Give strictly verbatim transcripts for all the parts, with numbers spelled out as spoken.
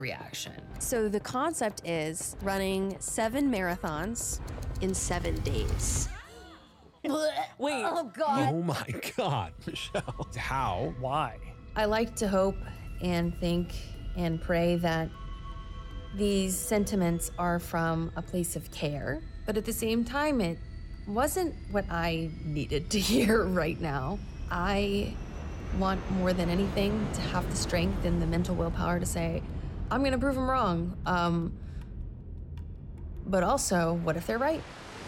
reaction. So the concept is running seven marathons in seven days. Wait. Oh, God. Oh my God, Michelle. How? Why? I like to hope and think and pray that these sentiments are from a place of care, but at the same time, it wasn't what I needed to hear right now. I want more than anything to have the strength and the mental willpower to say, I'm gonna prove them wrong. Um, but also, what if they're right?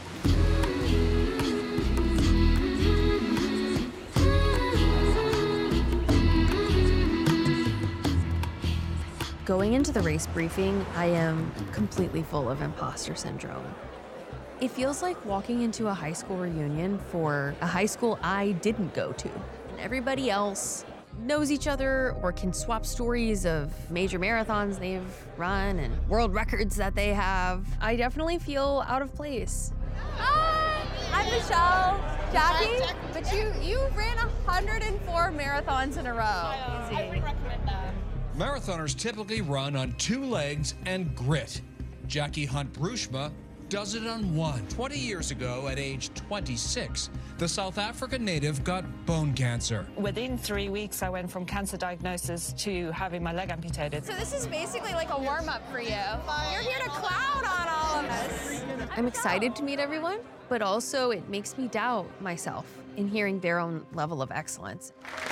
Going into the race briefing, I am completely full of imposter syndrome. It feels like walking into a high school reunion for a high school I didn't go to. And everybody else knows each other or can swap stories of major marathons they've run and world records that they have. I definitely feel out of place. Hi, I'm Michelle. Jackie, but you, you ran one hundred four marathons in a row. I would recommend that. Marathoners typically run on two legs and grit. Jackie Hunt-Broersma does it on one. twenty years ago, at age twenty-six, the South African native got bone cancer. Within three weeks, I went from cancer diagnosis to having my leg amputated. So this is basically like a warm-up for you. You're here to clown on all of us. I'm excited to meet everyone, but also it makes me doubt myself in hearing their own level of excellence.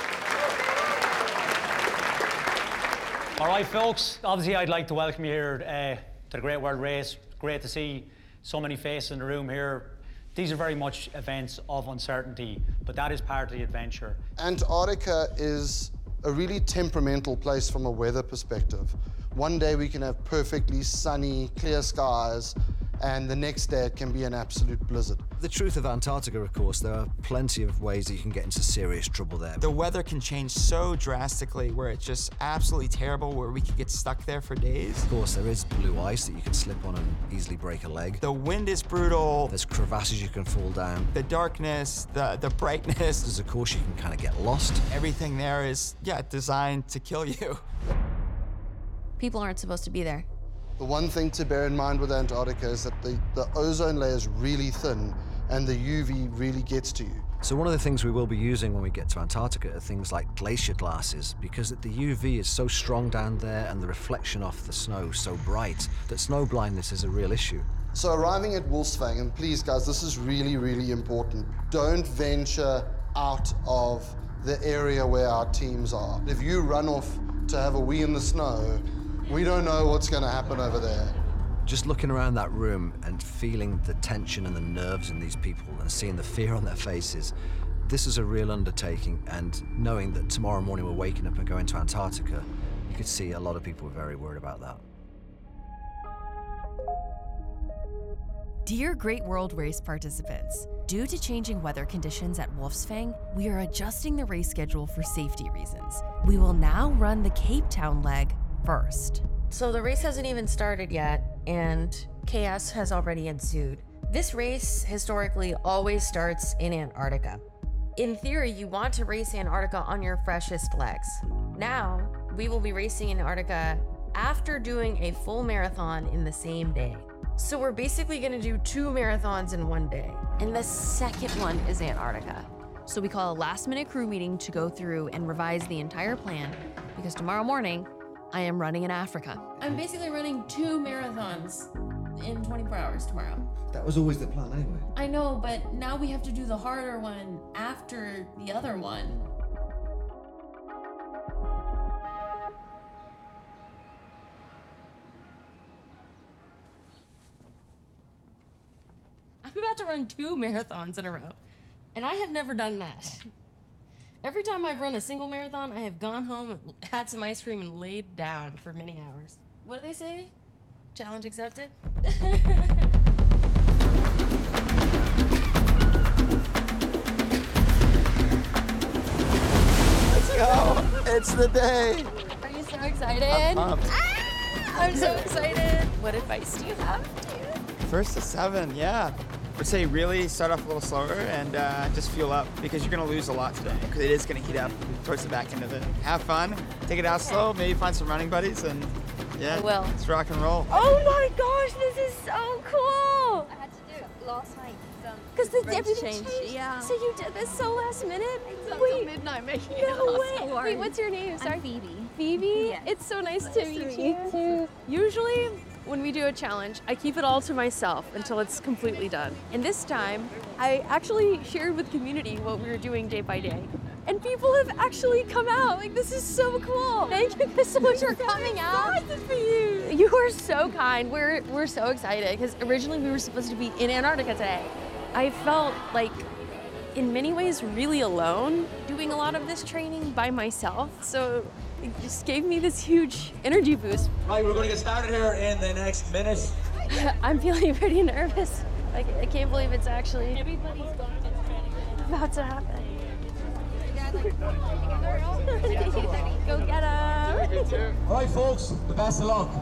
All right, folks, obviously I'd like to welcome you here uh, to the Great World Race. Great to see so many faces in the room here. These are very much events of uncertainty, but that is part of the adventure. Antarctica is a really temperamental place from a weather perspective. One day we can have perfectly sunny, clear skies, and the next day it can be an absolute blizzard. The truth of Antarctica, of course, there are plenty of ways that you can get into serious trouble there. The weather can change so drastically where it's just absolutely terrible, where we could get stuck there for days. Of course, there is blue ice that you can slip on and easily break a leg. The wind is brutal. There's crevasses you can fall down. The darkness, the, the brightness. There's, of course, you can kind of get lost. Everything there is, yeah, designed to kill you. People aren't supposed to be there. The one thing to bear in mind with Antarctica is that the, the ozone layer is really thin and the U V really gets to you. So one of the things we will be using when we get to Antarctica are things like glacier glasses, because the U V is so strong down there and the reflection off the snow so bright that snow blindness is a real issue. So arriving at Wolfsvang, and please guys, this is really, really important. Don't venture out of the area where our teams are. If you run off to have a wee in the snow, we don't know what's going to happen over there. Just looking around that room and feeling the tension and the nerves in these people and seeing the fear on their faces, this is a real undertaking, and knowing that tomorrow morning we're waking up and going to Antarctica, you could see a lot of people are very worried about that. Dear Great World Race participants, due to changing weather conditions at Wolfsvang, we are adjusting the race schedule for safety reasons. We will now run the Cape Town leg first. So the race hasn't even started yet, and chaos has already ensued. This race historically always starts in Antarctica. In theory, you want to race Antarctica on your freshest legs. Now, we will be racing Antarctica after doing a full marathon in the same day. So we're basically gonna do two marathons in one day. And the second one is Antarctica. So we call a last minute crew meeting to go through and revise the entire plan, because tomorrow morning, I am running in Africa. I'm basically running two marathons in twenty-four hours tomorrow. That was always the plan anyway. I know, but now we have to do the harder one after the other one. I'm about to run two marathons in a row, and I have never done that. Every time I've run a single marathon, I have gone home, had some ice cream, and laid down for many hours. What do they say? Challenge accepted? Let's go! It's the day! Are you so excited? I'm pumped. Ah, I'm so excited. What advice do you have? First to seven, yeah. I would say really start off a little slower and uh, just fuel up, because you're going to lose a lot today, because it is going to heat up towards the back end of it. Have fun, take it out slow, maybe find some running buddies, and Yeah. I will. Let's rock and roll. Oh my gosh, this is so cool. I had to do it last night. Because the race everything changed, changed. yeah. So you did this so last minute? It's up Wait, till midnight making it. no last way. night. Wait, what's your name? Sorry. I'm Phoebe. Phoebe? Yes. It's so nice, Nice to to meet meet you. you too. Usually, when we do a challenge, I keep it all to myself until it's completely done. And this time, I actually shared with community what we were doing day by day. And people have actually come out. Like, this is so cool. Thank you guys so much for coming out. I'm excited for you. You are so kind. We're, we're so excited because originally we were supposed to be in Antarctica today. I felt like, in many ways, really alone doing a lot of this training by myself. So it just gave me this huge energy boost. Right, we're going to get started here in the next minute. I'm feeling pretty nervous. Like, I can't believe it's actually about to happen. Go get him. All right, folks, the best of luck.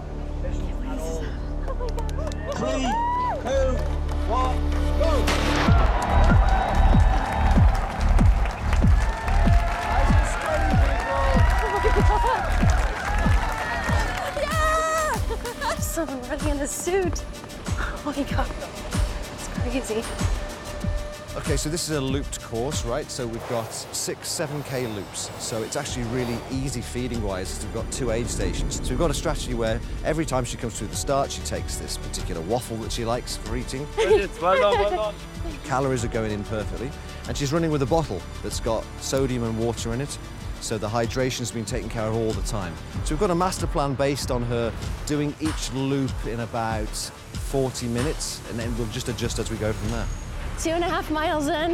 Three, two, one, go. Yeah! Someone running in a suit. Oh my god, it's crazy. Okay, so this is a looped course, right? So we've got six, seven K loops. So it's actually really easy feeding-wise. We've got two aid stations. So we've got a strategy where every time she comes through the start, she takes this particular waffle that she likes for eating. Well done, well done. Calories are going in perfectly. And she's running with a bottle that's got sodium and water in it. So the hydration's been taken care of all the time. So we've got a master plan based on her doing each loop in about forty minutes, and then we'll just adjust as we go from there. Two and a half miles in,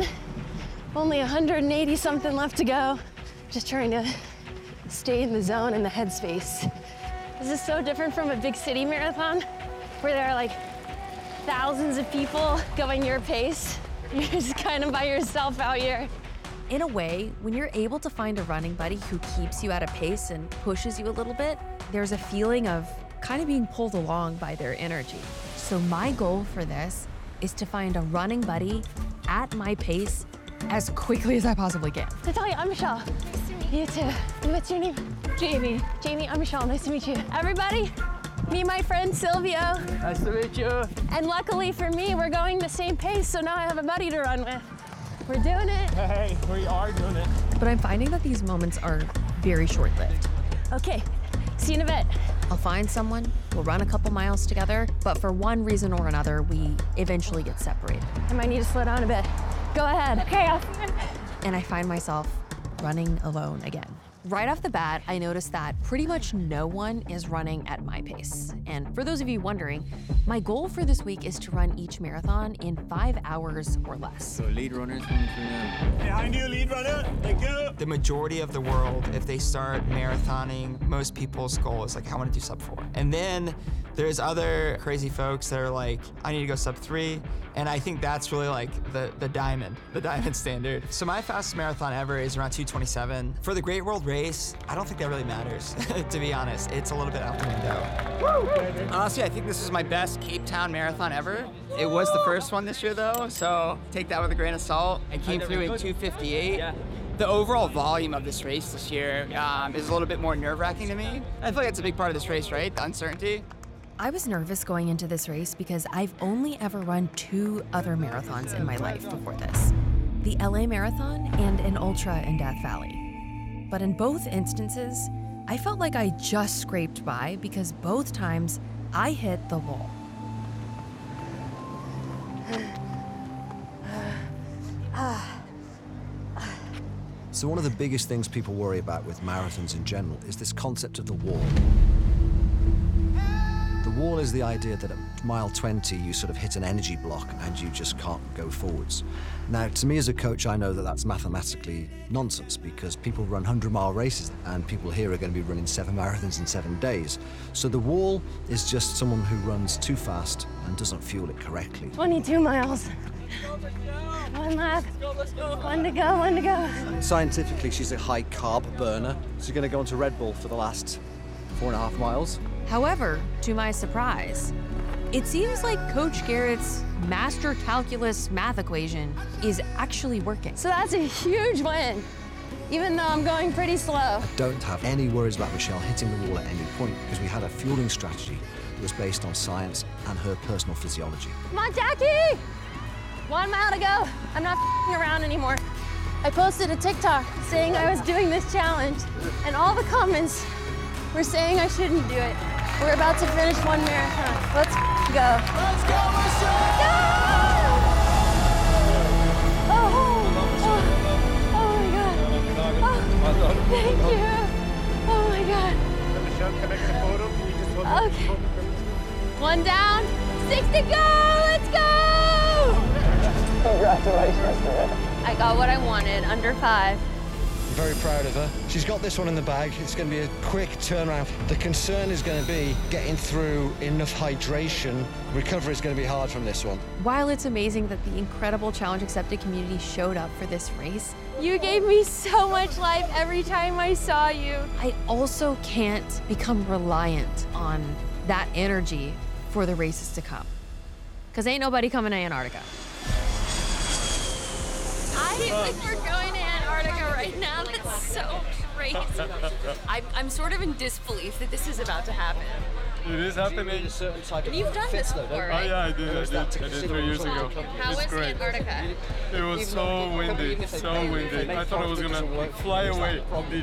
only one hundred eighty something left to go. Just trying to stay in the zone and the headspace. This is so different from a big city marathon where there are like thousands of people going your pace. You're just kind of by yourself out here. In a way, when you're able to find a running buddy who keeps you at a pace and pushes you a little bit, there's a feeling of kind of being pulled along by their energy. So my goal for this is to find a running buddy at my pace as quickly as I possibly can. Natalia, I'm Michelle. Nice to meet you. You too. What's your name? Jamie. Jamie, I'm Michelle. Nice to meet you. Everybody, meet my friend Silvio. Nice to meet you. And luckily for me, we're going the same pace, so now I have a buddy to run with. We're doing it. Hey, we are doing it. But I'm finding that these moments are very short-lived. Okay, see you in a bit. I'll find someone, we'll run a couple miles together, but for one reason or another, we eventually get separated. I might need to slow down a bit. Go ahead. Okay, I'll see you. And I find myself running alone again. Right off the bat, I noticed that pretty much no one is running at my pace. And for those of you wondering, my goal for this week is to run each marathon in five hours or less. So lead runners coming through now. Hey, I knew lead runner. Thank you. The majority of the world, if they start marathoning, most people's goal is like, I want to do sub four. And then there's other crazy folks that are like, I need to go sub three. And I think that's really like the, the diamond, the diamond standard. So my fastest marathon ever is around two twenty-seven. For the Great World Race, I don't think that really matters, to be honest. It's a little bit out the window. Honestly, I think this is my best Cape Town marathon ever. It was the first one this year though, so take that with a grain of salt. I came through in two fifty-eight. Yeah. The overall volume of this race this year um, is a little bit more nerve-wracking to me. I feel like it's a big part of this race, right? The uncertainty. I was nervous going into this race because I've only ever run two other marathons in my life before this. The L A Marathon and an ultra in Death Valley. But in both instances, I felt like I just scraped by because both times I hit the wall. So one of the biggest things people worry about with marathons in general is this concept of the wall. The wall is the idea that at mile twenty, you sort of hit an energy block and you just can't go forwards. Now, to me as a coach, I know that that's mathematically nonsense because people run hundred mile races and people here are going to be running seven marathons in seven days. So the wall is just someone who runs too fast and doesn't fuel it correctly. twenty-two miles. One lap. One to go, one to go. Scientifically, she's a high carb burner. She's going to go into Red Bull for the last four and a half miles. However, to my surprise, it seems like Coach Garrett's master calculus math equation is actually working. So that's a huge win. even though I'm going pretty slow. Don't have any worries about Michelle hitting the wall at any point because we had a fueling strategy that was based on science and her personal physiology. Come on, Jackie! One mile to go. I'm not f***ing around anymore. I posted a TikTok saying I was doing this challenge, and all the comments were saying I shouldn't do it. We're about to finish one marathon. Let's f***ing go. Let's go, Michelle! Go! Oh, oh, oh my God. Oh, thank you. Oh my God. Michelle, can I get a photo? Can you just hold it? Okay. One down, six to go. Let's go! Congratulations. I got what I wanted, under five. I'm very proud of her. She's got this one in the bag. It's going to be a quick turnaround. The concern is going to be getting through enough hydration. Recovery is going to be hard from this one. While it's amazing that the incredible Challenge Accepted community showed up for this race, You gave me so much life every time I saw you. I also can't become reliant on that energy for the races to come. Because ain't nobody coming to Antarctica. I think we're going to Antarctica right now. That's so crazy. I'm, I'm sort of in disbelief that this is about to happen. It is happening. You've done this before, right? Oh yeah, I did. I did. I did three years ago. How It's was great. Antarctica? It was so windy, so windy. I thought I was gonna fly away from this.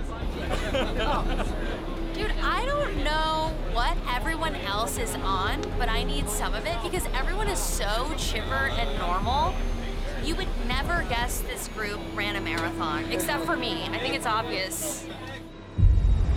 Dude, I don't know what everyone else is on, but I need some of it because everyone is so chipper and normal. You would never guess this group ran a marathon, except for me. I think it's obvious.